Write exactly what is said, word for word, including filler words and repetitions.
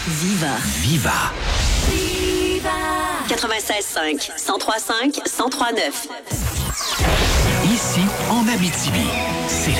Viva. Viva. Viva. quatre-vingt-seize cinq, cent trois cinq, cent trois neuf. Ici, en Abitibi, c'est